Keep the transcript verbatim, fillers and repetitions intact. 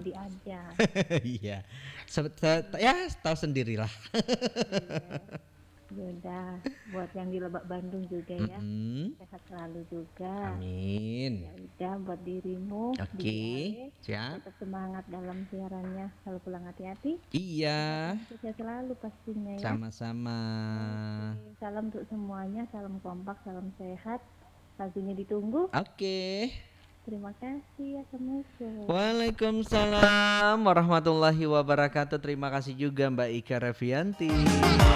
mengabdi aja. Iya. Se- se- ya tahu sendirilah. Iya. Yaudah, buat yang di Lebak Bandung juga ya, Mm-mm. sehat selalu juga. Amin. Ya udah, buat dirimu Oke, di A E siap. tetap semangat dalam siarannya. Kalau pulang hati-hati, Iya, sehat sukses selalu pastinya ya. sama-sama. Oke, salam untuk semuanya, salam kompak, salam sehat. Lagunya ditunggu. Oke. Terima kasih, assalamualaikum. Waalaikumsalam warahmatullahi wabarakatuh. Terima kasih juga Mbak Ika Revianti.